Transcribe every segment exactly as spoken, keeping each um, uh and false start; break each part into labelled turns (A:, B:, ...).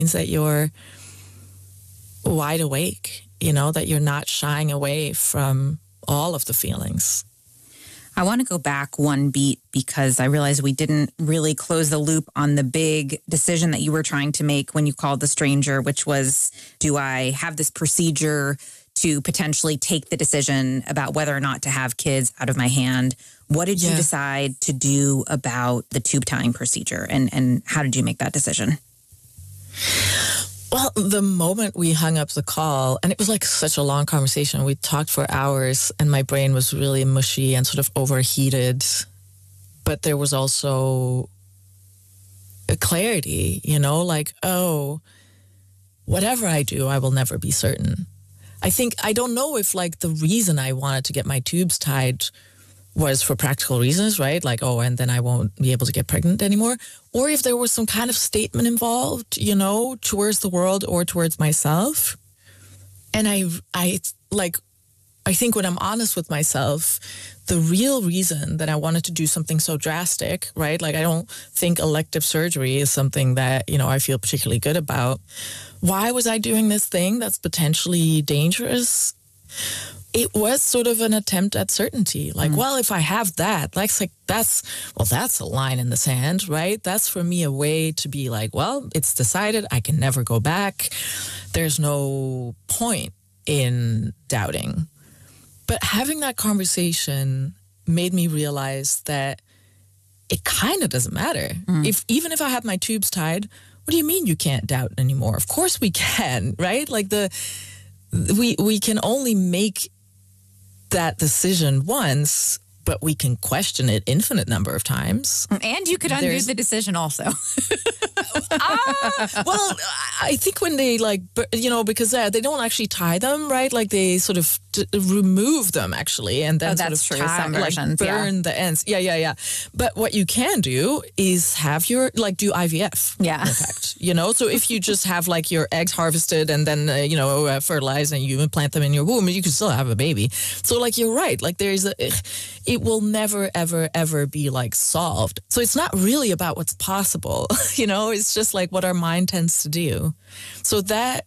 A: means that you're wide awake, you know, that you're not shying away from all of the feelings.
B: I want to go back one beat because I realized we didn't really close the loop on the big decision that you were trying to make when you called the stranger, which was, do I have this procedure to potentially take the decision about whether or not to have kids out of my hand? What did yeah. you decide to do about the tube tying procedure, and, and how did you make that decision?
A: Well, the moment we hung up the call, and it was like such a long conversation, we talked for hours and my brain was really mushy and sort of overheated. But there was also a clarity, you know, like, oh, whatever I do, I will never be certain. I think, I don't know if like the reason I wanted to get my tubes tied was for practical reasons, right? Like, oh, and then I won't be able to get pregnant anymore. Or if there was some kind of statement involved, you know, towards the world or towards myself. And I, I like, I think when I'm honest with myself, the real reason that I wanted to do something so drastic, right? Like, I don't think elective surgery is something that, you know, I feel particularly good about. Why was I doing this thing that's potentially dangerous? It was sort of an attempt at certainty. Like, mm. well, if I have that, that's like, that's, well, that's a line in the sand, right? That's for me a way to be like, well, it's decided. I can never go back. There's no point in doubting. But having that conversation made me realize that it kind of doesn't matter. Mm. If even if I have my tubes tied, what do you mean you can't doubt anymore? Of course we can, right? Like the we we can only make that decision once, but we can question it infinite number of times.
B: And you could undo There's, the decision also.
A: ah, well, I think when they like, you know, because uh, they don't actually tie them, right? Like they sort of t- remove them actually, and then
B: oh,
A: sort
B: that's
A: of
B: true.
A: tie,
B: Some versions,
A: like burn
B: yeah.
A: the ends. Yeah, yeah, yeah. But what you can do is have your, like do I V F.
B: Yeah.
A: In fact, you know, so if you just have like your eggs harvested and then, uh, you know, uh, fertilized and you implant them in your womb, you can still have a baby. So like, you're right. Like there's a, it will never, ever, ever be like solved. So it's not really about what's possible, you know, it's just like what our mind tends to do. So that,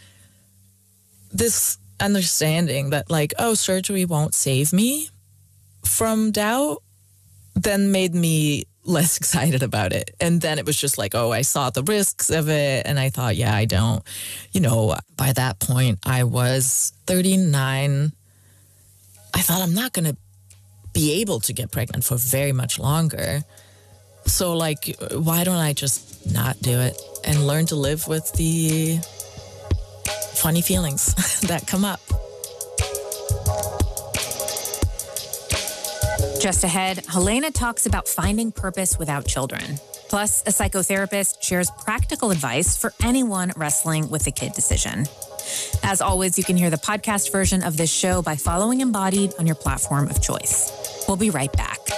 A: this understanding that like, oh, surgery won't save me from doubt, then made me less excited about it. And then it was just like, oh, I saw the risks of it. And I thought, yeah, I don't, you know, by that point I was thirty-nine. I thought I'm not going to be able to get pregnant for very much longer. So like, why don't I just not do it and learn to live with the funny feelings that come up?
B: Just ahead, Helena talks about finding purpose without children. Plus, a psychotherapist shares practical advice for anyone wrestling with a kid decision. As always, you can hear the podcast version of this show by following Embodied on your platform of choice. We'll be right back.